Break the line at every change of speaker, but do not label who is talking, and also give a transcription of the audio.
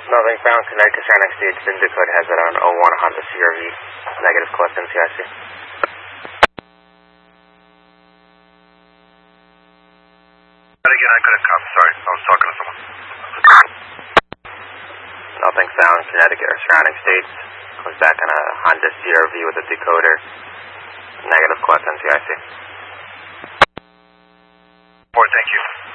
Nothing found. Connecticut surrounding states. VIN code has it on 01 Honda CRV. Negative collect NCIC.
Again, I couldn't come. Sorry, I was talking to someone.
Nothing found. Connecticut or surrounding states. Comes back on a Honda CRV with a decoder. Negative collect NCIC.
Thank you.